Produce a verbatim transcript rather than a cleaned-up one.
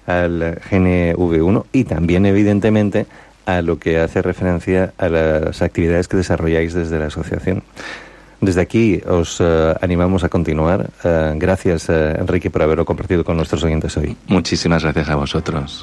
al G N V uno y también, evidentemente, a lo que hace referencia a las actividades que desarrolláis desde la asociación. Desde aquí os uh, animamos a continuar. Uh, gracias, uh, Enrique, por haberlo compartido con nuestros oyentes hoy. Muchísimas gracias a vosotros.